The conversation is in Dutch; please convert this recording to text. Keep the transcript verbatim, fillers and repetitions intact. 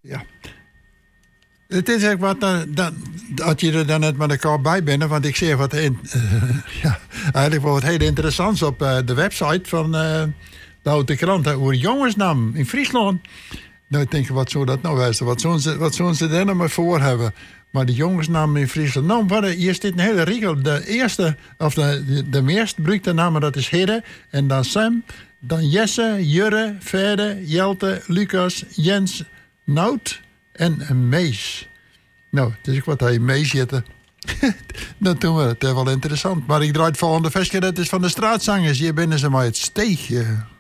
Ja. Het is ook wat, uh, dat, dat je er dan net met elkaar bij bent. Want ik zie wat, in, uh, ja, eigenlijk wel wat heel interessants op uh, de website van uh, de Oude Krant. Over jongensnaam in Friesland. Nou, ik denk, wat zou dat nou wezen? Wat zullen ze, wat zullen ze daar nou maar voor hebben? Maar de jongensnaam in Friesland. Nou, wat, hier zit een hele regel. De eerste, of de, de, de meest gebruikte namen, dat is Hidde. En dan Sam, dan Jesse, Jurre, Verde, Jelte, Lucas, Jens, Nout en Mees. Nou, het is ook wat hij Mees zitten. Dat doen we. Het is wel interessant. Maar ik draai het volgende versje. Dat is van de straatzangers. Hier binnen ze maar het steegje.